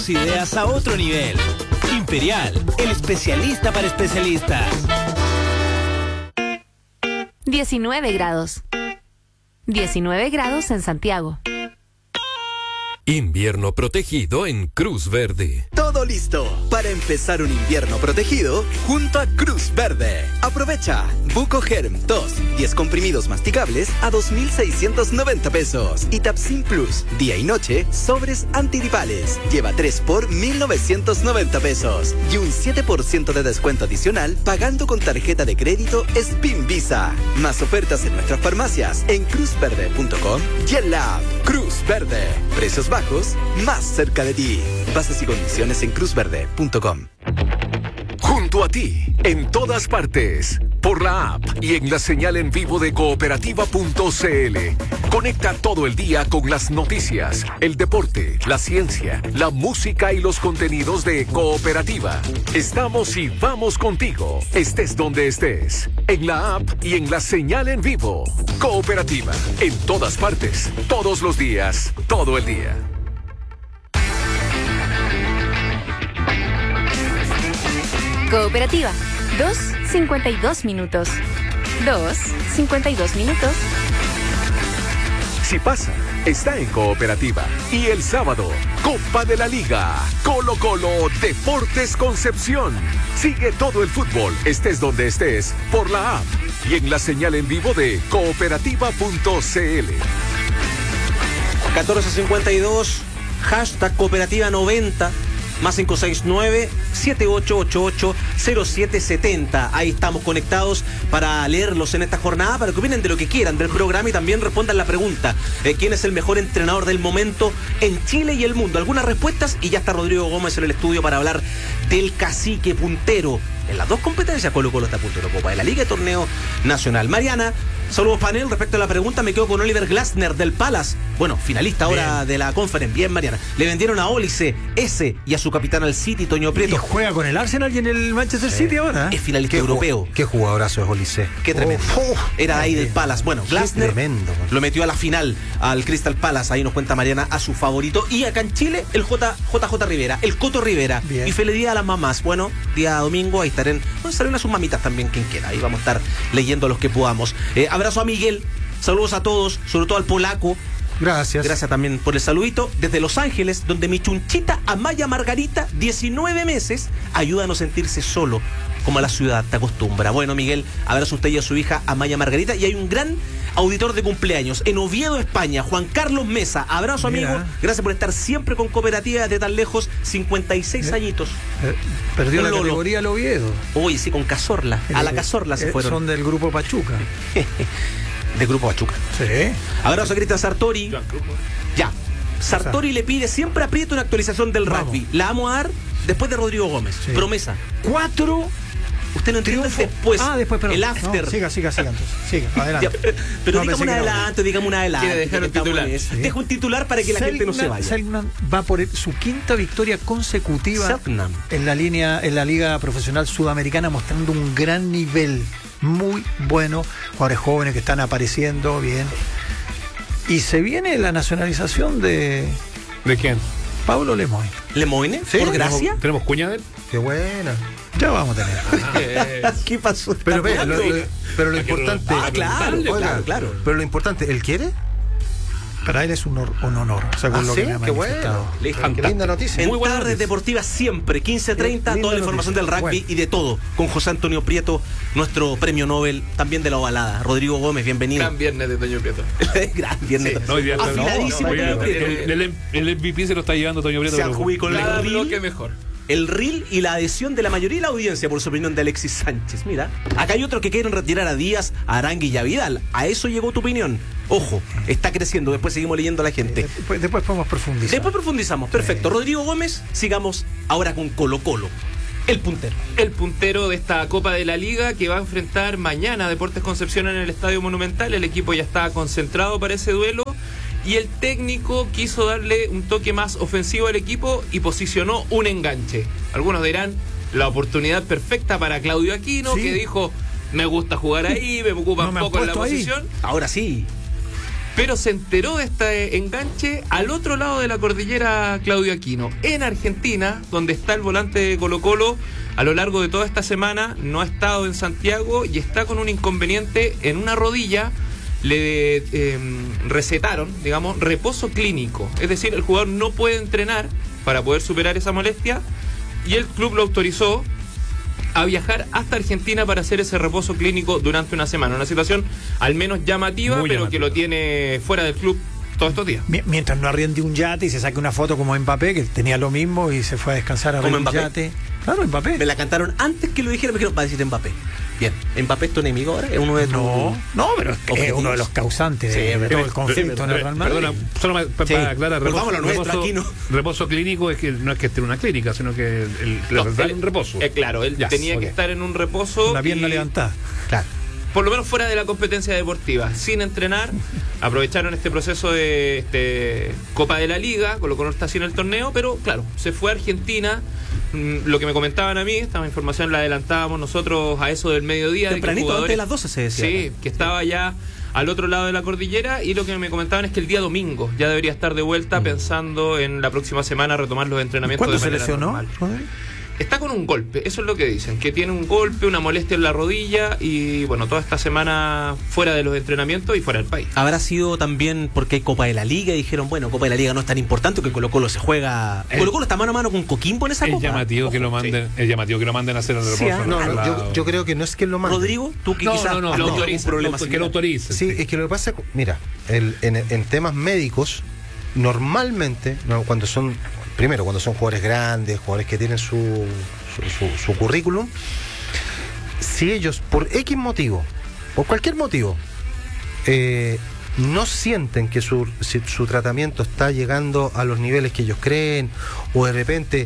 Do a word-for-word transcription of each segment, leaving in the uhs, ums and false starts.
tus ideas a otro nivel. Imperial, el especialista para especialistas. diecinueve grados. diecinueve grados en Santiago. Invierno protegido en Cruz Verde. Todo listo para empezar un invierno protegido junto a Cruz Verde. Aprovecha Buco Germ dos, diez comprimidos masticables a dos mil seiscientos noventa pesos. Y Tapsin Plus, día y noche, sobres antigripales. Lleva tres por mil novecientos noventa pesos. Y un siete por ciento de descuento adicional pagando con tarjeta de crédito Spin Visa. Más ofertas en nuestras farmacias en cruz verde punto com y en la app Cruz Verde. Precios bajos, más cerca de ti. Bases y condiciones en cruz verde punto com. Junto a ti, en todas partes, por la app y en la señal en vivo de cooperativa punto c l. Conecta todo el día con las noticias, el deporte, la ciencia, la música y los contenidos de Cooperativa. Estamos y vamos contigo, estés donde estés, en la app y en la señal en vivo. Cooperativa, en todas partes, todos los días, todo el día. Cooperativa, dos cincuenta y dos minutos. dos cincuenta y dos minutos. Si pasa, está en Cooperativa. Y el sábado, Copa de la Liga. Colo Colo Deportes Concepción. Sigue todo el fútbol, estés donde estés, por la app y en la señal en vivo de cooperativa punto c l. catorce cincuenta y dos, hashtag cooperativa noventa. Más cinco seis nueve, siete ocho ocho ocho, cero siete siete cero. Ahí estamos conectados para leerlos en esta jornada, para que opinen de lo que quieran del programa y también respondan la pregunta: eh, ¿quién es el mejor entrenador del momento en Chile y el mundo? Algunas respuestas y ya está Rodrigo Gómez en el estudio para hablar del cacique puntero. En las dos competencias Colo Colo está puntero, Copa de la Liga y Torneo Nacional. Mariana, saludos panel. Respecto a la pregunta, me quedo con Oliver Glasner del Palace. Bueno, finalista ahora de la Conference. Bien, Mariana. Le vendieron a Ólice, ese y a su capitán al City, Toño Prieto. Y juega con el Arsenal y en el Manchester City ahora. Es finalista europeo. Qué jugadorazo es Ólice. Qué tremendo. Oh, Era ahí del Palace. Bueno, Glasner tremendo, lo metió a la final al Crystal Palace. Ahí nos cuenta Mariana a su favorito. Y acá en Chile, el J J Rivera, el Coto Rivera. Bien. Y feliz día a las mamás. Bueno, día domingo, ahí estaré en... Bueno, salieron a sus mamitas también, quien quiera. Ahí vamos a estar leyendo a los que podamos. Eh, abrazo a Miguel. Saludos a todos, sobre todo al polaco. Gracias. Gracias también por el saludito. Desde Los Ángeles, donde mi chunchita Amaya Margarita, diecinueve meses, ayuda a no sentirse solo, como a la ciudad te acostumbra. Bueno, Miguel, abrazo a usted y a su hija Amaya Margarita. Y hay un gran auditor de cumpleaños en Oviedo, España, Juan Carlos Mesa. Abrazo, Mira. amigo. Gracias por estar siempre con Cooperativa de tan lejos. cincuenta y seis añitos. Eh, perdió la Lolo. categoría el Oviedo. Uy, sí, con Cazorla. A la Cazorla se eh, fueron. Son del grupo Pachuca. De Grupo Pachuca. Sí. Abrazo a Cristian Sartori. Ya. Sartori le pide siempre a Prieto una actualización del Vamos. rugby. La vamos a dar después de Rodrigo Gómez. Sí. Promesa. Cuatro. Usted no entiende después. Ah, después, perdón. El after. No, siga, siga, siga. Entonces. Siga, adelante. Ya, pero No, digamos pensé un que era adelanto, digamos un adelanto. Quiere dejar un titular. Sí. Deja un titular para que la gente no se vaya. Selknam va por su quinta victoria consecutiva Selknam. en la línea, en la Liga Profesional Sudamericana, mostrando un gran nivel, muy bueno. Jugadores jóvenes que están apareciendo bien. Y se viene la nacionalización de ¿De quién? Pablo Lemoyne. ¿Lemoyne? Sí, ¿Por gracia? ¿Tenemos cuña de él? Qué buena. Ya vamos a tener. ¿Qué pasó? Pero, ve, lo, lo- pero lo Hay que importante. preguntar, Ah, claro, Oiga, claro, claro. Pero lo importante, ¿él quiere? Para él es un, or- un honor, según ¿Ah, lo sí? que me ha Qué manifestado. bueno. Listo. Qué linda noticia. En Muy buena tardes noticia. deportivas siempre, quince treinta, Linda toda la información noticia. del rugby Bueno. y de todo, con José Antonio Prieto, nuestro premio Nobel, también de la ovalada. Rodrigo Gómez, bienvenido. Gran viernes de Toño Prieto. Gran viernes. Sí, no, hoy día- Afiladísimo no, hoy día- Toño Prieto. el, el- el M V P se lo está llevando Toño Prieto. Se pero- adjudicó el Cada reel. bloque mejor. El reel y la adhesión de la mayoría de la audiencia por su opinión de Alexis Sánchez. Mira, acá hay otros que quieren retirar a Díaz, a Arangui y a Vidal. A eso llegó tu opinión. Ojo, está creciendo. Después seguimos leyendo a la gente. Después, después podemos profundizar. Después profundizamos. Perfecto. Rodrigo Gómez, sigamos ahora con Colo Colo. El puntero. El puntero de esta Copa de la Liga que va a enfrentar mañana a Deportes Concepción en el Estadio Monumental. El equipo ya está concentrado para ese duelo. Y el técnico quiso darle un toque más ofensivo al equipo y posicionó un enganche. Algunos dirán, la oportunidad perfecta para Claudio Aquino, Sí. que dijo, me gusta jugar ahí, me ocupa No un me han poco en la puesto ahí. posición. Ahora sí. Pero se enteró de este enganche al otro lado de la cordillera Claudio Aquino, en Argentina, donde está el volante de Colo-Colo. A lo largo de toda esta semana no ha estado en Santiago y está con un inconveniente en una rodilla. Le eh, recetaron, digamos, reposo clínico. Es decir, el jugador no puede entrenar para poder superar esa molestia y el club lo autorizó a viajar hasta Argentina para hacer ese reposo clínico durante una semana. Una situación al menos llamativa, Muy pero llamativa. que lo tiene fuera del club todos estos días. Mi- Mientras no arriende un yate y se saque una foto como Mbappé, que tenía lo mismo y se fue a descansar a ¿Como un Mbappé? yate. Claro, Mbappé. Me la cantaron antes que lo dijera, me dijeron, va a decir Mbappé. Bien, ¿Mbappé es tu enemigo ahora? ¿Es uno de tus No, no, pero es que es objetivos? uno de los causantes Sí, de, es de verdad. todo el conflicto en el Real Madrid. Perdona, solo ma- pa- Sí. para aclarar, Pero reposo, vamos a lo nuestro, reposo- aquí no. reposo clínico es que no es que esté en una clínica, sino que el, el- No, le dan él- un reposo. eh, claro, él Ya, tenía ok. que estar en un reposo. Una pierna y- levantada. Claro. Por lo menos fuera de la competencia deportiva, sin entrenar. Aprovecharon este proceso de este, Copa de la Liga, Colo-Colo está así en el torneo, pero claro, se fue a Argentina. Mm, Lo que me comentaban a mí, esta información la adelantábamos nosotros a eso del mediodía. Tempranito, de que antes de las doce se decía. Sí, que estaba ya al otro lado de la cordillera, y lo que me comentaban es que el día domingo ya debería estar de vuelta, pensando en la próxima semana retomar los entrenamientos. ¿Cuándo de se manera lesionó, normal. Rodri? Está con un golpe, eso es lo que dicen, que tiene un golpe, una molestia en la rodilla y bueno, toda esta semana fuera de los entrenamientos y fuera del país. Habrá sido también porque hay Copa de la Liga y dijeron, bueno, Copa de la Liga no es tan importante que Colo-Colo se juega. El- Colo-Colo está mano a mano con Coquimbo en esa Es Copa. llamativo que lo manden, es llamativo que lo manden a hacer el Sí, reposo. ah, No, al no, lado. yo, yo creo que no es que lo mande. Rodrigo, tú que No, quizás no, no, has lo tenido algún autoriza, problema que lo similar. autorice. Sí, es que lo que pasa, mira, el, en, en temas médicos, normalmente, no, cuando son, primero, cuando son jugadores grandes, jugadores que tienen su, su, su- su currículum, si ellos, por X motivo, por cualquier motivo, eh, no sienten que su, si- su tratamiento está llegando a los niveles que ellos creen, o de repente,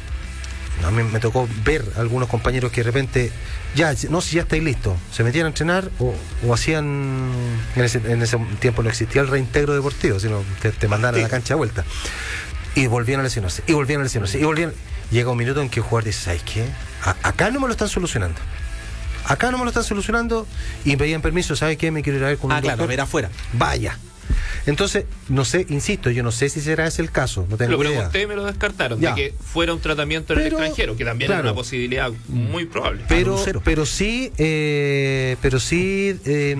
a mí me tocó ver algunos compañeros que de repente, ya, no, si ya estáis listos, se metían a entrenar o, o hacían, en ese, en ese tiempo no existía el reintegro deportivo, sino te, te mandaban a la cancha de vuelta. Y volvían a lesionarse, y volvían a lesionarse, y volvían. Llega un minuto en que el jugador dice, ¿sabes qué? A- acá no me lo están solucionando. Acá no me lo están solucionando, y pedían permiso, ¿sabes qué? Me quiero ir a ver con Ah, un claro, doctor. ver afuera. Vaya. Entonces, no sé, insisto, yo no sé si será ese el caso, no tengo Lo idea. pregunté y me lo descartaron, Ya. de que fuera un tratamiento en el Pero, extranjero, que también claro. es una posibilidad muy probable. Pero, Lucero. pero sí, eh, pero sí eh,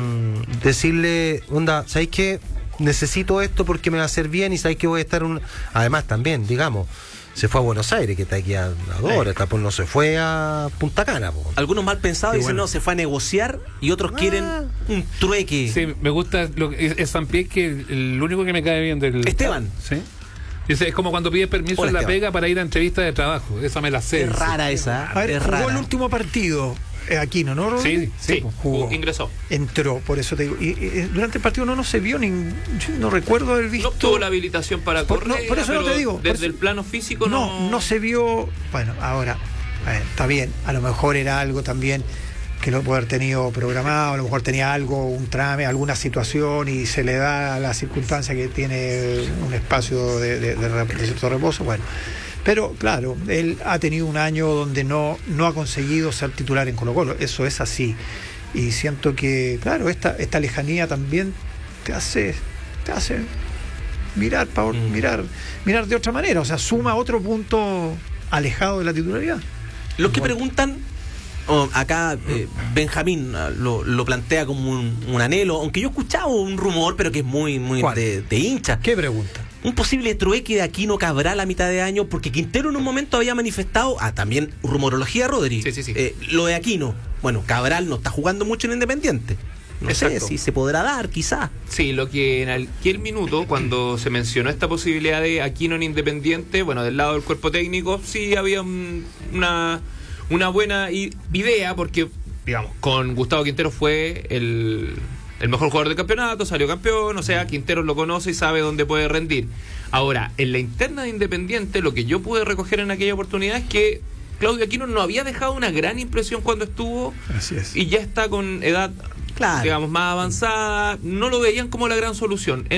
decirle, onda, ¿sabes qué? Necesito esto porque me va a hacer bien y sabes que voy a estar un... Además también, digamos, se fue a Buenos Aires, que está aquí a, a dos horas, está, pues no se fue a Punta Cana. Po. Algunos mal pensados Sí, dicen, bueno. no, se fue a negociar y otros Ah. quieren un trueque. Sí, me gusta lo que es, es Sampié, que el, el único que me cae bien del Esteban. Sí. Dice, es como cuando pides permiso Hola, en la Esteban. pega para ir a entrevista de trabajo. Esa me la sé. Es rara esa. A ver, es jugó rara. el último partido eh, Aquino, ¿no, Rodri? Sí, sí. Sí, pues. jugó. ingresó. Entró, por eso te digo. Y, y, durante el partido no, no se vio, ni, yo no recuerdo haber visto. No obtuvo la habilitación para Por- correr, no, por eso no pero te digo, por desde eso- el plano físico No, no... no se vio. Bueno, ahora, bueno, está bien. A lo mejor era algo también que lo puede haber tenido programado, a lo mejor tenía algo, un trame, alguna situación y se le da la circunstancia que tiene un espacio de, de, de, rep- de cierto reposo. Bueno, pero claro, él ha tenido un año donde no, no ha conseguido ser titular en Colo-Colo. Eso es así. Y siento que, claro, esta, esta lejanía también te hace, te hace mirar, pa- Mm. mirar, mirar de otra manera. O sea, suma otro punto alejado de la titularidad. Los que preguntan, oh, acá eh, Benjamín ah, lo, lo plantea como un, un anhelo, aunque yo he escuchado un rumor, pero que es muy, muy ¿Cuál? de, de hincha. ¿Qué pregunta? Un posible trueque de Aquino Cabral a mitad de año, porque Quintero en un momento había manifestado, ah, también rumorología, Rodri. Sí, sí, sí. Eh, lo de Aquino. Bueno, Cabral no está jugando mucho en Independiente. No Exacto. sé si se podrá dar, quizá. Sí, lo que en aquel minuto, cuando se mencionó esta posibilidad de Aquino en Independiente, bueno, del lado del cuerpo técnico, sí había un- una, una buena i- idea, porque, digamos, con Gustavo Quintero fue el, el mejor jugador del campeonato, salió campeón, o sea, Quintero lo conoce y sabe dónde puede rendir. Ahora, en la interna de Independiente, lo que yo pude recoger en aquella oportunidad es que Claudio Aquino no había dejado una gran impresión cuando estuvo Así es. y ya está con edad, Claro. digamos, más avanzada, no lo veían como la gran solución.